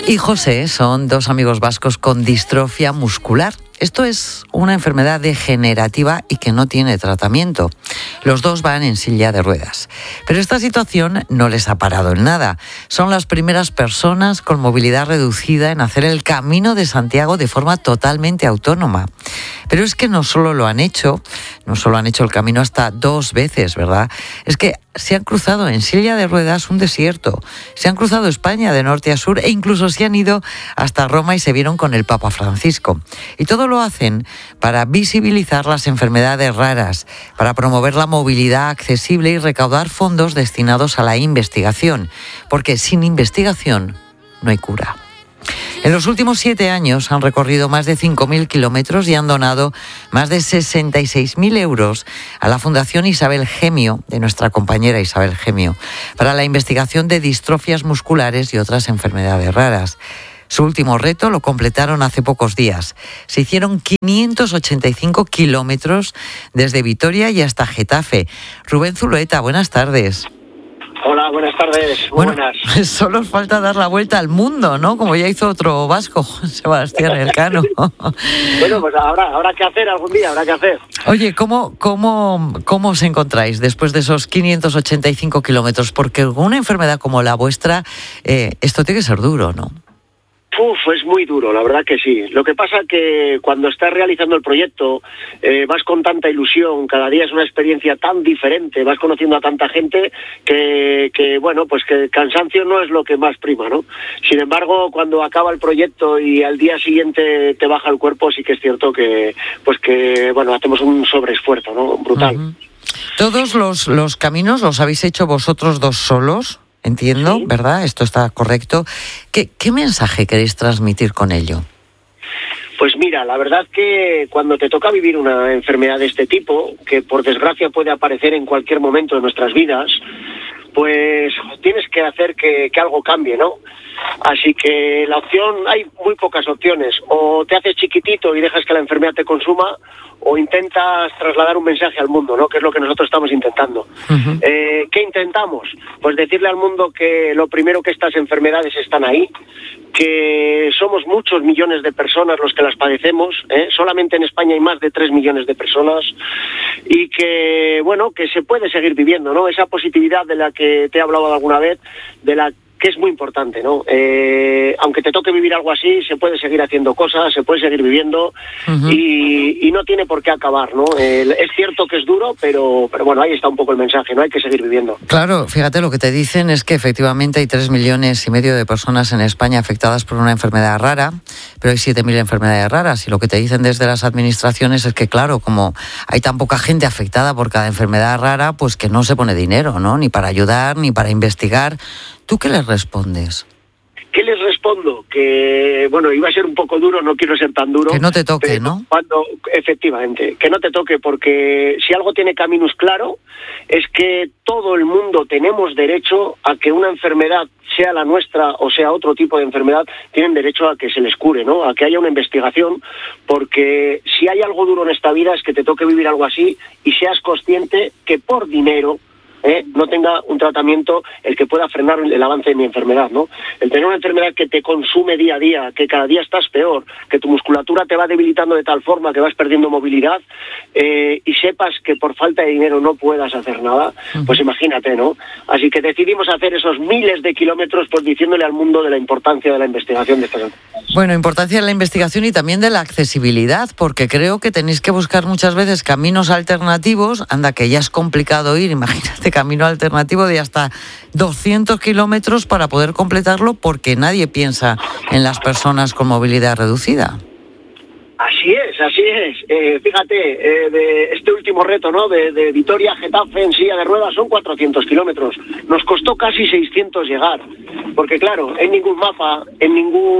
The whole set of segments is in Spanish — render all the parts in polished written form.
y José son dos amigos vascos con distrofia muscular. Esto es una enfermedad degenerativa y que no tiene tratamiento. Los dos van en silla de ruedas. Pero esta situación no les ha parado en nada. Son las primeras personas con movilidad reducida en hacer el Camino de Santiago de forma totalmente autónoma. Pero es que no solo han hecho el camino hasta 2 veces, ¿verdad? Es que se han cruzado en silla de ruedas un desierto, se han cruzado España de norte a sur e incluso se han ido hasta Roma y se vieron con el Papa Francisco. Y todo lo hacen para visibilizar las enfermedades raras, para promover la movilidad accesible y recaudar fondos destinados a la investigación, porque sin investigación no hay cura. En los últimos 7 años han recorrido más de 5.000 kilómetros y han donado más de 66.000 euros a la Fundación Isabel Gemio, de nuestra compañera Isabel Gemio, para la investigación de distrofias musculares y otras enfermedades raras. Su último reto lo completaron hace pocos días. Se hicieron 585 kilómetros desde Vitoria y hasta Getafe. Rubén Zulueta, buenas tardes. Hola, buenas tardes. Muy buenas. Solo os falta dar la vuelta al mundo, ¿no? Como ya hizo otro vasco, Sebastián Elcano. Bueno, pues habrá que hacer algún día, habrá que hacer. Oye, ¿cómo os encontráis después de esos 585 kilómetros? Porque con una enfermedad como la vuestra, esto tiene que ser duro, ¿no? Es muy duro, la verdad que sí. Lo que pasa que cuando estás realizando el proyecto vas con tanta ilusión, cada día es una experiencia tan diferente, vas conociendo a tanta gente que bueno, pues que el cansancio no es lo que más prima, ¿no? Sin embargo, cuando acaba el proyecto y al día siguiente te baja el cuerpo, sí que es cierto que bueno, hacemos un sobreesfuerzo, ¿no? Brutal. Uh-huh. ¿Todos los caminos los habéis hecho vosotros dos solos? Entiendo, sí. ¿Verdad? Esto está correcto. ¿Qué mensaje queréis transmitir con ello? Pues mira, la verdad que cuando te toca vivir una enfermedad de este tipo, que por desgracia puede aparecer en cualquier momento de nuestras vidas, pues tienes que hacer que algo cambie, ¿no? Así que la opción, hay muy pocas opciones. O te haces chiquitito y dejas que la enfermedad te consuma, o intentas trasladar un mensaje al mundo, ¿no? Que es lo que nosotros estamos intentando. Uh-huh. ¿Qué intentamos? Pues decirle al mundo que lo primero, que estas enfermedades están ahí, que somos muchos millones de personas los que las padecemos, solamente en España hay más de 3 millones de personas, y que, bueno, que se puede seguir viviendo, ¿no? Esa positividad de la que te he hablado alguna vez, de la que es muy importante, ¿no? Aunque te toque vivir algo así, se puede seguir haciendo cosas, se puede seguir viviendo, uh-huh. y no tiene por qué acabar, ¿no? Es cierto que es duro, pero bueno, ahí está un poco el mensaje, ¿no? Hay que seguir viviendo. Claro, fíjate, lo que te dicen es que efectivamente hay 3,5 millones de personas en España afectadas por una enfermedad rara, pero hay 7.000 enfermedades raras, y lo que te dicen desde las administraciones es que, claro, como hay tan poca gente afectada por cada enfermedad rara, pues que no se pone dinero, ¿no? Ni para ayudar, ni para investigar. ¿Tú qué les respondes? ¿Qué les respondo? Que, bueno, iba a ser un poco duro, no quiero ser tan duro. Que no te toque, ¿no? Efectivamente, que no te toque, porque si algo tiene Caminus claro, es que todo el mundo tenemos derecho a que una enfermedad, sea la nuestra o sea otro tipo de enfermedad, tienen derecho a que se les cure, ¿no? A que haya una investigación, porque si hay algo duro en esta vida es que te toque vivir algo así y seas consciente que por dinero no tenga un tratamiento el que pueda frenar el avance de mi enfermedad, ¿no? El tener una enfermedad que te consume día a día, que cada día estás peor, que tu musculatura te va debilitando de tal forma que vas perdiendo movilidad, y sepas que por falta de dinero no puedas hacer nada, pues imagínate, ¿no? Así que decidimos hacer esos miles de kilómetros, pues diciéndole al mundo de la importancia de la investigación de estas enfermedades. Bueno, importancia de la investigación y también de la accesibilidad, porque creo que tenéis que buscar muchas veces caminos alternativos. Anda, que ya es complicado ir, imagínate, camino alternativo de hasta 200 kilómetros para poder completarlo, porque nadie piensa en las personas con movilidad reducida. Así es. Fíjate, de este último reto, ¿no? De Vitoria a Getafe en silla de ruedas son 400 kilómetros. Nos costó casi 600 llegar. Porque claro, en ningún mapa, en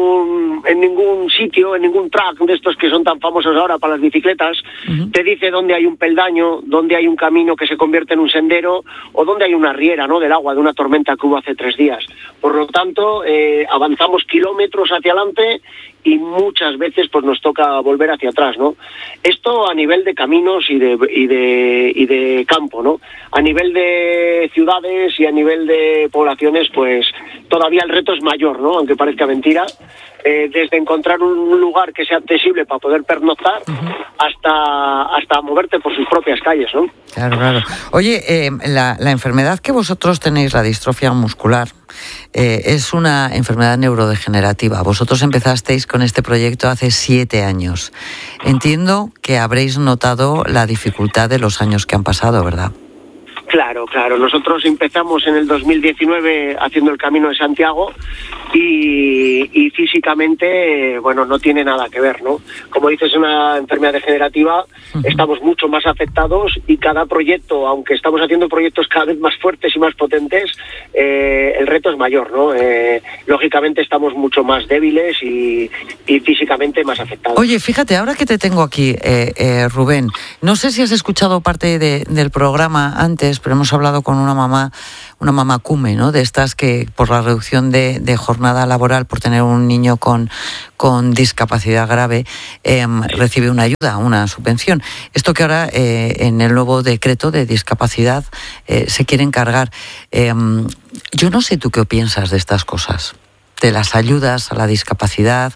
ningún sitio, en ningún track de estos que son tan famosos ahora para las bicicletas, uh-huh. te dice dónde hay un peldaño, dónde hay un camino que se convierte en un sendero, o dónde hay una riera, ¿no? Del agua, de una tormenta que hubo hace 3 días. Por lo tanto, avanzamos kilómetros hacia adelante y muchas veces pues nos toca volver hacia atrás, ¿no? Esto a nivel de caminos y de campo, ¿no? A nivel de ciudades y a nivel de poblaciones, pues todavía el reto es mayor, ¿no? Aunque parezca mentira. Desde encontrar un lugar que sea accesible para poder pernoctar hasta moverte por sus propias calles, ¿no? Claro. Oye, la enfermedad que vosotros tenéis, la distrofia muscular, es una enfermedad neurodegenerativa. Vosotros empezasteis con este proyecto hace 7 años. Entiendo que habréis notado la dificultad de los años que han pasado, ¿verdad? Claro. Nosotros empezamos en el 2019 haciendo el Camino de Santiago y físicamente, bueno, no tiene nada que ver, ¿no? Como dices, es una enfermedad degenerativa, estamos mucho más afectados y cada proyecto, aunque estamos haciendo proyectos cada vez más fuertes y más potentes, el reto es mayor, ¿no? Lógicamente estamos mucho más débiles y físicamente más afectados. Oye, fíjate, ahora que te tengo aquí, Rubén, no sé si has escuchado parte del programa antes, pero hemos hablado con una mamá CUME, ¿no? De estas que por la reducción de jornada laboral, por tener un niño con discapacidad grave, recibe una ayuda, una subvención. Esto que ahora en el nuevo decreto de discapacidad se quiere encargar. Yo no sé tú qué piensas de estas cosas, de las ayudas a la discapacidad.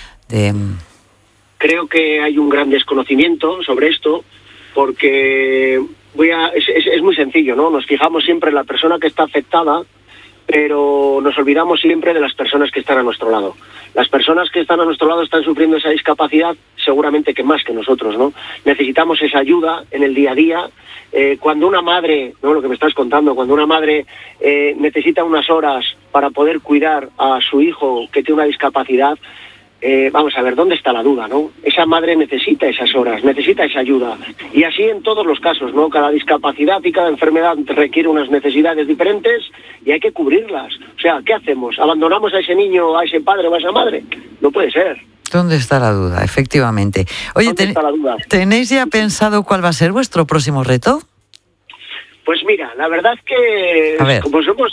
Creo que hay un gran desconocimiento sobre esto, porque es muy sencillo, ¿no? Nos fijamos siempre en la persona que está afectada, pero nos olvidamos siempre de las personas que están a nuestro lado. Las personas que están a nuestro lado están sufriendo esa discapacidad seguramente que más que nosotros, ¿no? Necesitamos esa ayuda en el día a día. Cuando una madre, ¿no? Lo que me estás contando, cuando una madre necesita unas horas para poder cuidar a su hijo que tiene una discapacidad, vamos a ver, ¿dónde está la duda, no? Esa madre necesita esas horas, necesita esa ayuda. Y así en todos los casos, ¿no? Cada discapacidad y cada enfermedad requiere unas necesidades diferentes y hay que cubrirlas. O sea, ¿qué hacemos? ¿Abandonamos a ese niño, a ese padre o a esa madre? No puede ser. ¿Dónde está la duda? Efectivamente. Oye, ¿Dónde está la duda? ¿Tenéis ya pensado cuál va a ser vuestro próximo reto? Pues mira, la verdad es que como somos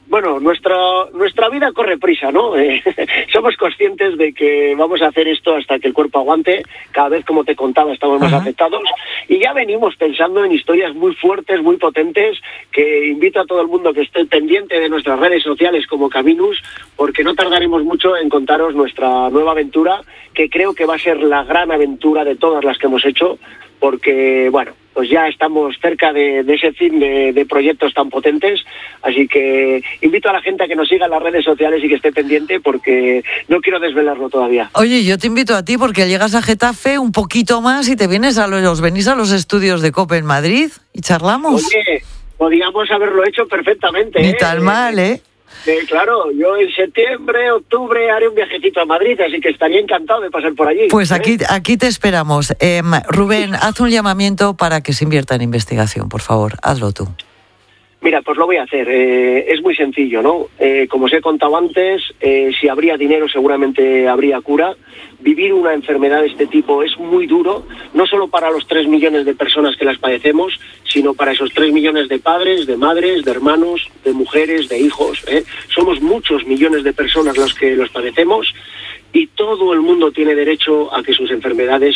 nuestra vida corre prisa, ¿no? Somos conscientes de que vamos a hacer esto hasta que el cuerpo aguante. Cada vez, como te contaba, estamos más afectados y ya venimos pensando en historias muy fuertes, muy potentes, que invito a todo el mundo que esté pendiente de nuestras redes sociales como Caminus, porque no tardaremos mucho en contaros nuestra nueva aventura, que creo que va a ser la gran aventura de todas las que hemos hecho, porque, bueno, pues ya estamos cerca de ese fin de proyectos tan potentes, así que invito a la gente a que nos siga en las redes sociales y que esté pendiente, porque no quiero desvelarlo todavía. Oye, yo te invito a ti porque llegas a Getafe un poquito más y te venís venís a los estudios de COPE en Madrid y charlamos. Oye, podríamos haberlo hecho perfectamente. Ni tan mal, ¿eh? Claro, yo en septiembre, octubre haré un viajecito a Madrid, así que estaría encantado de pasar por allí. Pues aquí te esperamos. Rubén, haz un llamamiento para que se invierta en investigación, por favor, hazlo tú. Mira, pues lo voy a hacer. Es muy sencillo, ¿no? Como os he contado antes, si habría dinero seguramente habría cura. Vivir una enfermedad de este tipo es muy duro, no solo para los 3 millones de personas que las padecemos, sino para esos 3 millones de padres, de madres, de hermanos, de mujeres, de hijos. Somos muchos millones de personas los que los padecemos y todo el mundo tiene derecho a que sus enfermedades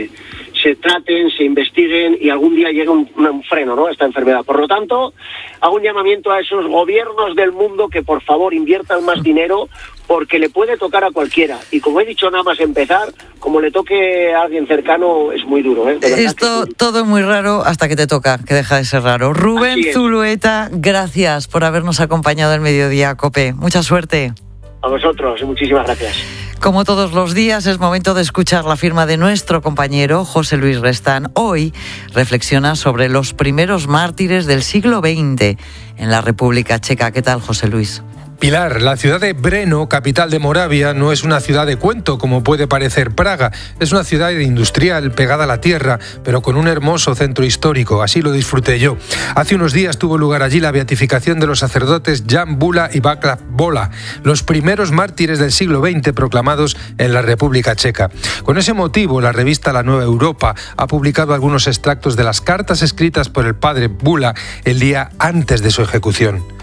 se traten, se investiguen y algún día llegue un freno, ¿no?, a esta enfermedad. Por lo tanto, hago un llamamiento a esos gobiernos del mundo que por favor inviertan más dinero, porque le puede tocar a cualquiera. Y como he dicho, nada más empezar, como le toque a alguien cercano, es muy duro. Esto todo es muy raro hasta que te toca, que deja de ser raro. Rubén Zulueta, gracias por habernos acompañado en Mediodía COPE. Mucha suerte. A vosotros, muchísimas gracias. Como todos los días, es momento de escuchar la firma de nuestro compañero José Luis Restán. Hoy reflexiona sobre los primeros mártires del siglo XX en la República Checa. ¿Qué tal, José Luis? Pilar, la ciudad de Brno, capital de Moravia, no es una ciudad de cuento como puede parecer Praga. Es una ciudad industrial pegada a la tierra, pero con un hermoso centro histórico. Así lo disfruté yo. Hace unos días tuvo lugar allí la beatificación de los sacerdotes Jan Bula y Václav Bola, los primeros mártires del siglo XX proclamados en la República Checa. Con ese motivo, la revista La Nueva Europa ha publicado algunos extractos de las cartas escritas por el padre Bula el día antes de su ejecución.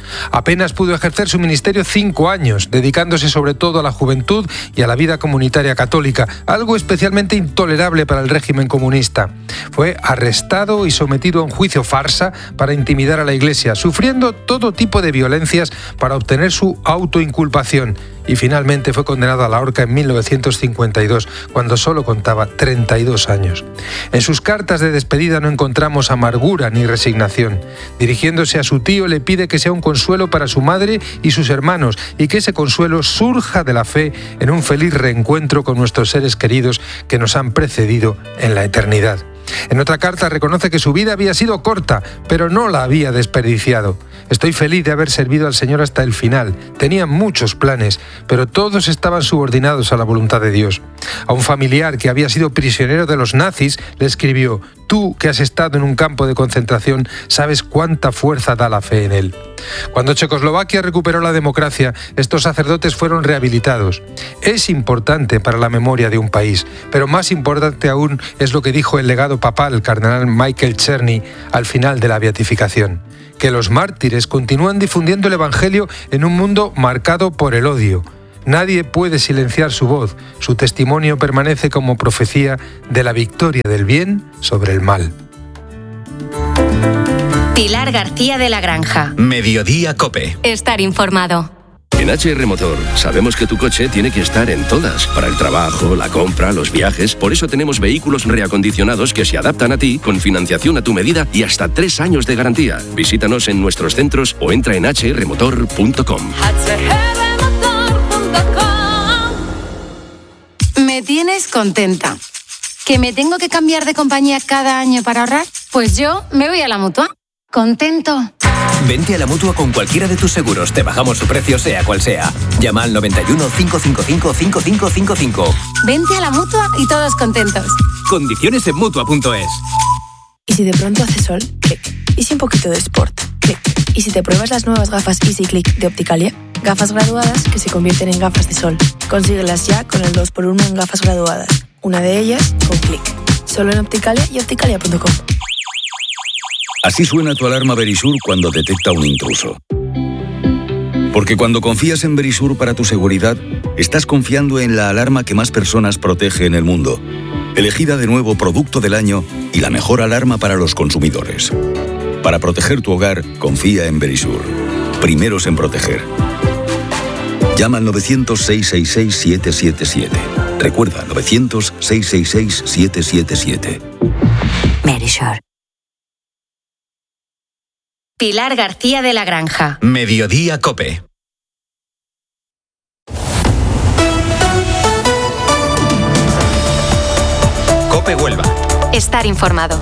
Apenas pudo ejercer su ministerio 5 años, dedicándose sobre todo a la juventud y a la vida comunitaria católica, algo especialmente intolerable para el régimen comunista. Fue arrestado y sometido a un juicio farsa para intimidar a la Iglesia, sufriendo todo tipo de violencias para obtener su autoinculpación. Y finalmente fue condenado a la horca en 1952, cuando solo contaba 32 años. En sus cartas de despedida no encontramos amargura ni resignación. Dirigiéndose a su tío, le pide que sea un consuelo para su madre y sus hermanos, y que ese consuelo surja de la fe en un feliz reencuentro con nuestros seres queridos que nos han precedido en la eternidad. En otra carta reconoce que su vida había sido corta, pero no la había desperdiciado. Estoy feliz de haber servido al Señor hasta el final. Tenía muchos planes, pero todos estaban subordinados a la voluntad de Dios. A un familiar que había sido prisionero de los nazis le escribió: tú, que has estado en un campo de concentración, sabes cuánta fuerza da la fe en él. Cuando Checoslovaquia recuperó la democracia, estos sacerdotes fueron rehabilitados. Es importante para la memoria de un país, pero más importante aún es lo que dijo el legado papal, el cardenal Michael Czerny, al final de la beatificación: que los mártires continúan difundiendo el Evangelio en un mundo marcado por el odio. Nadie puede silenciar su voz. Su testimonio permanece como profecía de la victoria del bien sobre el mal. Pilar García de la Granja. Mediodía COPE. Estar informado. En HR Motor sabemos que tu coche tiene que estar en todas, para el trabajo, la compra, los viajes. Por eso tenemos vehículos reacondicionados que se adaptan a ti, con financiación a tu medida y hasta 3 años de garantía. Visítanos en nuestros centros o entra en hrmotor.com. Me tienes contenta. ¿Que me tengo que cambiar de compañía cada año para ahorrar? Pues yo me voy a la Mutua. ¿Contento? Vente a la Mutua con cualquiera de tus seguros. Te bajamos su precio sea cual sea. Llama al 91 555 5555. Vente a la Mutua y todos contentos. Condiciones en Mutua.es. ¿Y si de pronto hace sol? Clic. ¿Y si un poquito de sport? Clic. ¿Y si te pruebas las nuevas gafas Easy Click de Opticalia? Gafas graduadas que se convierten en gafas de sol. Consíguelas ya con el 2x1 en gafas graduadas. Una de ellas con Clic. Solo en Opticalia y opticalia.com. Así suena tu alarma Verisur cuando detecta un intruso. Porque cuando confías en Verisur para tu seguridad, estás confiando en la alarma que más personas protege en el mundo. Elegida de nuevo Producto del Año y la mejor alarma para los consumidores. Para proteger tu hogar, confía en Verisur. Primeros en proteger. Llama al 900-666-777. Recuerda, 900-666-777. Verisur. Pilar García de la Granja. Mediodía COPE. COPE Huelva. Estar informado.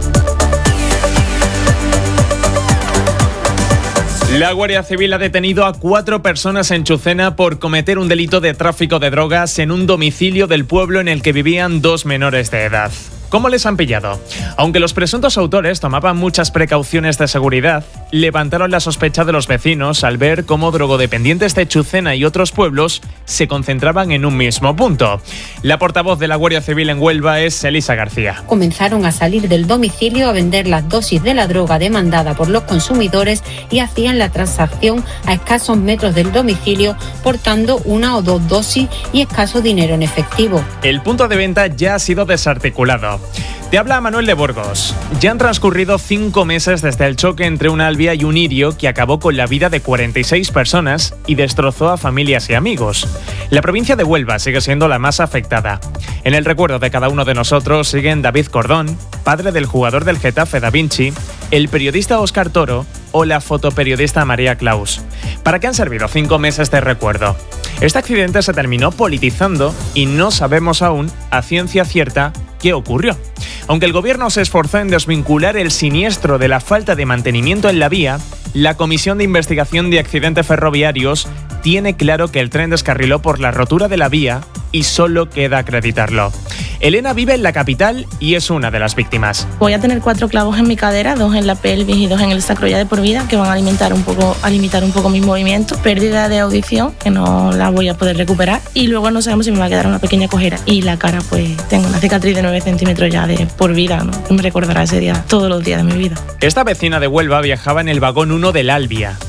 La Guardia Civil ha detenido a 4 personas en Chucena por cometer un delito de tráfico de drogas en un domicilio del pueblo en el que vivían 2 menores de edad. ¿Cómo les han pillado? Aunque los presuntos autores tomaban muchas precauciones de seguridad, levantaron la sospecha de los vecinos al ver cómo drogodependientes de Chucena y otros pueblos se concentraban en un mismo punto. La portavoz de la Guardia Civil en Huelva es Elisa García. Comenzaron a salir del domicilio a vender las dosis de la droga demandada por los consumidores y hacían la transacción a escasos metros del domicilio, portando 1 o 2 dosis y escaso dinero en efectivo. El punto de venta ya ha sido desarticulado. Te habla Manuel de Burgos. Ya han transcurrido 5 meses desde el choque entre un albia y un irio que acabó con la vida de 46 personas y destrozó a familias y amigos. La provincia de Huelva sigue siendo la más afectada. En el recuerdo de cada uno de nosotros siguen David Cordón, padre del jugador del Getafe Da Vinci, el periodista Óscar Toro o la fotoperiodista María Claus. ¿Para qué han servido 5 meses de recuerdo? Este accidente se terminó politizando y no sabemos aún, a ciencia cierta, qué ocurrió. Aunque el gobierno se esforzó en desvincular el siniestro de la falta de mantenimiento en la vía, la Comisión de Investigación de Accidentes Ferroviarios tiene claro que el tren descarriló por la rotura de la vía y solo queda acreditarlo. Elena vive en la capital y es una de las víctimas. Voy a tener 4 clavos en mi cadera, 2 en la pelvis y 2 en el sacro ya de por vida, que van a limitar un poco mis movimientos. Pérdida de audición, que no la voy a poder recuperar. Y luego no sabemos si me va a quedar una pequeña cojera. Y la cara, pues tengo una cicatriz de 9 centímetros ya de por vida, ¿no? Que me recordará ese día todos los días de mi vida. Esta vecina de Huelva viajaba en el vagón 1 del Albia.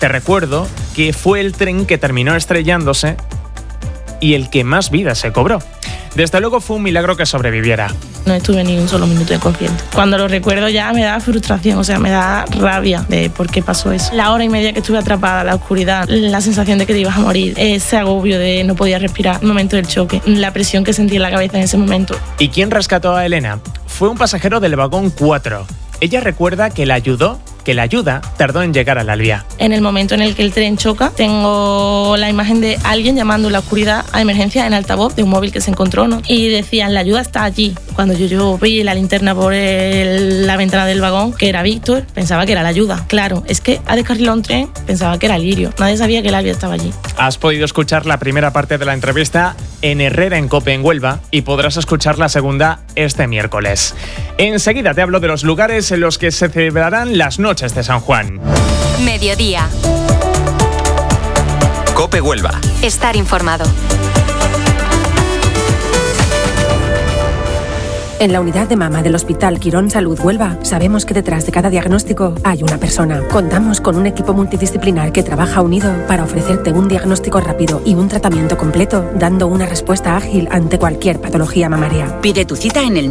Te recuerdo que fue el tren que terminó estrellándose y el que más vidas se cobró. Desde luego fue un milagro que sobreviviera. No estuve ni un solo minuto inconsciente. Cuando lo recuerdo ya me da frustración, o sea, me da rabia de por qué pasó eso. La hora y media que estuve atrapada, la oscuridad, la sensación de que te ibas a morir, ese agobio de no poder respirar, el momento del choque, la presión que sentí en la cabeza en ese momento. ¿Y quién rescató a Elena? Fue un pasajero del vagón 4. Ella recuerda que la ayuda tardó en llegar a la vía. En el momento en el que el tren choca, tengo la imagen de alguien llamando en la oscuridad a emergencia en altavoz de un móvil que se encontró, ¿no? Y decían, la ayuda está allí. Cuando yo vi la linterna por la ventana del vagón, que era Víctor, pensaba que era la ayuda. Claro, es que ha descarrilado un tren, pensaba que era Lirio. Nadie sabía que el Albia estaba allí. Has podido escuchar la primera parte de la entrevista en Herrera en COPE en Huelva y podrás escuchar la segunda este miércoles. Enseguida te hablo de los lugares en los que se celebrarán las noches de San Juan. Mediodía. COPE Huelva. Estar informado. En la unidad de mama del Hospital Quirón Salud Huelva sabemos que detrás de cada diagnóstico hay una persona. Contamos con un equipo multidisciplinar que trabaja unido para ofrecerte un diagnóstico rápido y un tratamiento completo, dando una respuesta ágil ante cualquier patología mamaria. Pide tu cita en el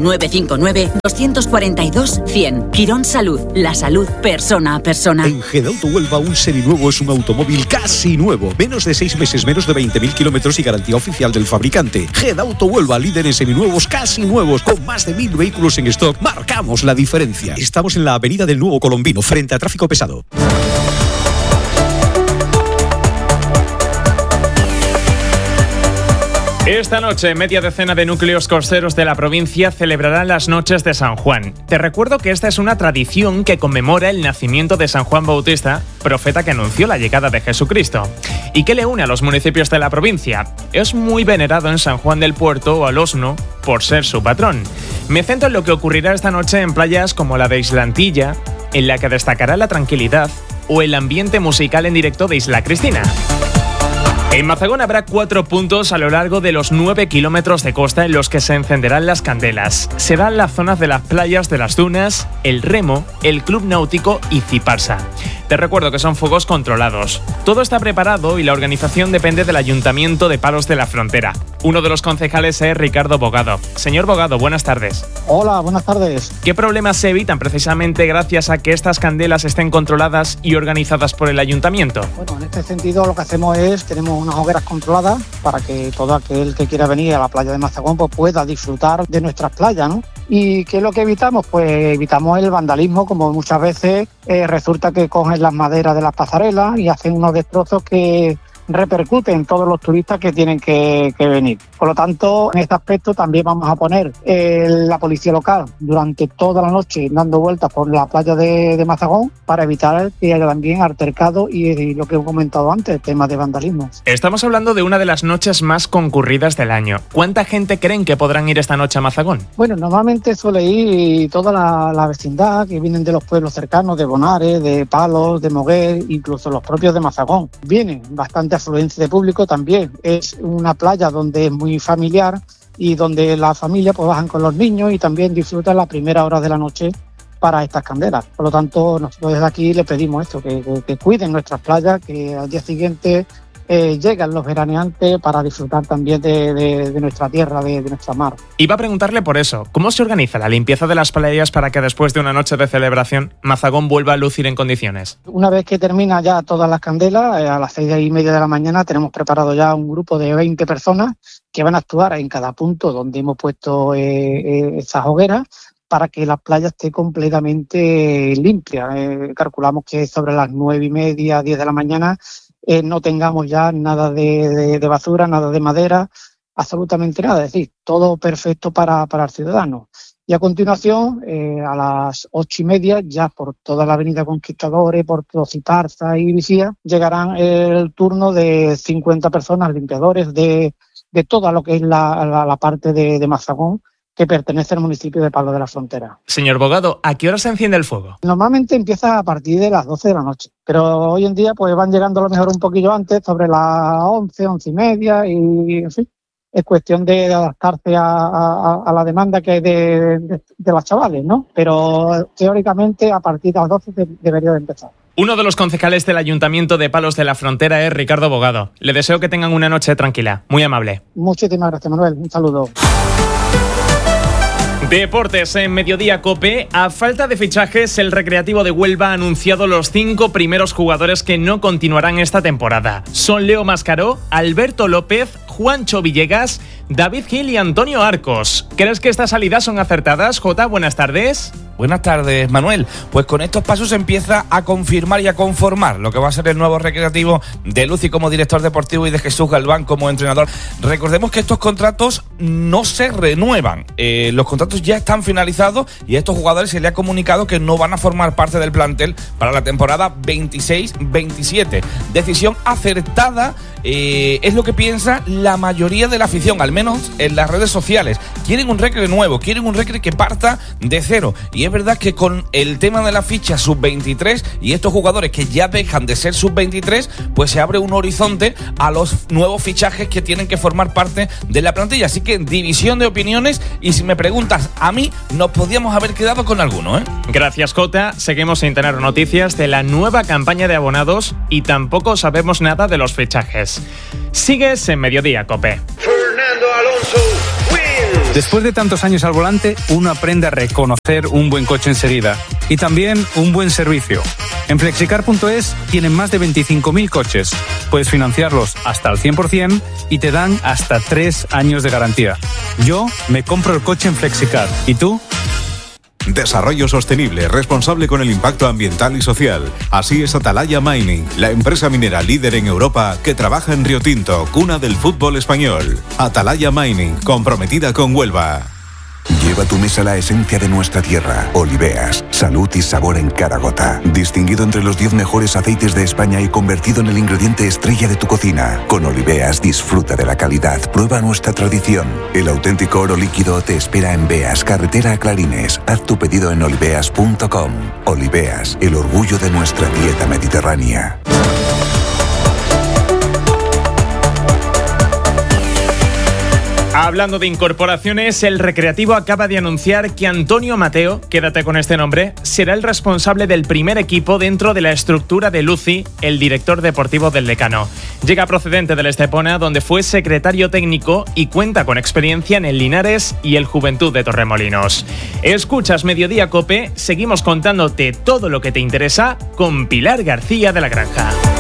959-242-100. Quirón Salud, la salud persona a persona. En Gedauto Huelva un seminuevo es un automóvil casi nuevo. Menos de 6 meses, menos de 20.000 kilómetros y garantía oficial del fabricante. Gedauto Huelva, líder en seminuevos casi nuevos, con más de 1.000 vehículos en stock. Marcamos la diferencia. Estamos en la avenida del Nuevo Colombino, frente a tráfico pesado. Esta noche, media decena de núcleos costeros de la provincia celebrarán las noches de San Juan. Te recuerdo que esta es una tradición que conmemora el nacimiento de San Juan Bautista, profeta que anunció la llegada de Jesucristo. ¿Y qué le une a los municipios de la provincia? Es muy venerado en San Juan del Puerto o Alosno por ser su patrón. Me centro en lo que ocurrirá esta noche en playas como la de Islantilla, en la que destacará la tranquilidad, o el ambiente musical en directo de Isla Cristina. En Mazagón habrá 4 puntos a lo largo de los 9 kilómetros de costa en los que se encenderán las candelas. Serán las zonas de las playas de las Dunas, el Remo, el Club Náutico y Ziparsa. Te recuerdo que son fuegos controlados. Todo está preparado y la organización depende del Ayuntamiento de Palos de la Frontera. Uno de los concejales es Ricardo Bogado. Señor Bogado, buenas tardes. Hola, buenas tardes. ¿Qué problemas se evitan precisamente gracias a que estas candelas estén controladas y organizadas por el Ayuntamiento? Bueno, en este sentido lo que hacemos es, tenemos unas hogueras controladas para que todo aquel que quiera venir a la playa de Mazagón pues pueda disfrutar de nuestras playas, ¿no? ¿Y qué es lo que evitamos? Pues evitamos el vandalismo, como muchas veces resulta que cogen las maderas de las pasarelas y hacen unos destrozos que repercuten en todos los turistas que tienen que venir. Por lo tanto, en este aspecto también vamos a poner la policía local durante toda la noche dando vueltas por la playa de Mazagón para evitar que haya también altercado y lo que he comentado antes, el tema de vandalismo. Estamos hablando de una de las noches más concurridas del año. ¿Cuánta gente creen que podrán ir esta noche a Mazagón? Bueno, normalmente suele ir toda la vecindad que vienen de los pueblos cercanos, de Bonares, de Palos, de Moguer, incluso los propios de Mazagón. Vienen bastante afluencia de público también. Es una playa donde es muy familiar y donde la familia pues bajan con los niños y también disfrutan la primera hora de la noche para estas candelas. Por lo tanto, nosotros desde aquí le pedimos esto, que cuiden nuestras playas, que al día siguiente llegan los veraneantes para disfrutar también de nuestra tierra, de nuestra mar. Iba a preguntarle por eso, ¿cómo se organiza la limpieza de las playas para que después de una noche de celebración Mazagón vuelva a lucir en condiciones? Una vez que termina ya todas las candelas, a las 6:30 de la mañana tenemos preparado ya un grupo de 20 personas que van a actuar en cada punto donde hemos puesto esas hogueras para que la playa esté completamente limpia. Calculamos que sobre las 9:30, 10 de la mañana no tengamos ya nada de basura, nada de madera, absolutamente nada. Es decir, todo perfecto para el ciudadano. Y a continuación, a las 8:30, ya por toda la avenida Conquistadores, por Ziparsa y Vicía, llegarán el turno de 50 personas, limpiadores de toda lo que es la parte de Mazagón, que pertenece al municipio de Palos de la Frontera. Señor Bogado, ¿a qué hora se enciende el fuego? Normalmente empieza a partir de las 12 de la noche, pero hoy en día pues van llegando a lo mejor un poquillo antes, sobre las 11, 11:30 y en fin. es cuestión de adaptarse a la demanda que hay de los chavales, ¿no? Pero teóricamente a partir de las 12 debería de empezar. Uno de los concejales del Ayuntamiento de Palos de la Frontera es Ricardo Bogado. Le deseo que tengan una noche tranquila. Muy amable. Muchísimas gracias, Manuel. Un saludo. Deportes en Mediodía COPE. A falta de fichajes, el Recreativo de Huelva ha anunciado los 5 primeros jugadores que no continuarán esta temporada. Son Leo Mascaró, Alberto López, Juancho Villegas, David Gil y Antonio Arcos. ¿Crees que estas salidas son acertadas, Jota? Buenas tardes. Buenas tardes, Manuel. Pues con estos pasos se empieza a confirmar y a conformar lo que va a ser el nuevo Recreativo de Luci como director deportivo y de Jesús Galván como entrenador. Recordemos que estos contratos no se renuevan. Los contratos ya están finalizados y a estos jugadores se les ha comunicado que no van a formar parte del plantel para la temporada 26-27. Decisión acertada, es lo que piensa la mayoría de la afición, al menos en las redes sociales. Quieren un Recre nuevo, quieren un Recre que parta de cero. Y es verdad que con el tema de la ficha sub-23 y estos jugadores que ya dejan de ser sub-23, pues se abre un horizonte a los nuevos fichajes que tienen que formar parte de la plantilla. Así que división de opiniones, y si me preguntas a mí, nos podíamos haber quedado con alguno, ¿eh? Gracias, Jota. Seguimos sin tener noticias de la nueva campaña de abonados y tampoco sabemos nada de los fichajes. Sigues en Mediodía COPE. Fernando Alonso wins. Después de tantos años al volante, uno aprende a reconocer un buen coche enseguida y también un buen servicio. En Flexicar.es tienen más de 25.000 coches. Puedes financiarlos hasta el 100% y te dan hasta 3 años de garantía. Yo me compro el coche en Flexicar. ¿Y tú? Desarrollo sostenible, responsable con el impacto ambiental y social. Así es Atalaya Mining, la empresa minera líder en Europa que trabaja en Río Tinto, cuna del fútbol español. Atalaya Mining, comprometida con Huelva. Lleva a tu mesa la esencia de nuestra tierra. Oliveas, salud y sabor en cada gota. Distinguido entre los 10 mejores aceites de España y convertido en el ingrediente estrella de tu cocina. Con Oliveas disfruta de la calidad, prueba nuestra tradición. El auténtico oro líquido te espera en Beas, carretera a Clarines. Haz tu pedido en oliveas.com. Oliveas, el orgullo de nuestra dieta mediterránea. Hablando de incorporaciones, el Recreativo acaba de anunciar que Antonio Mateo, quédate con este nombre, será el responsable del primer equipo dentro de la estructura de Luci, el director deportivo del Decano. Llega procedente del Estepona, donde fue secretario técnico y cuenta con experiencia en el Linares y el Juventud de Torremolinos. Escuchas Mediodía COPE, seguimos contándote todo lo que te interesa con Pilar García de la Granja.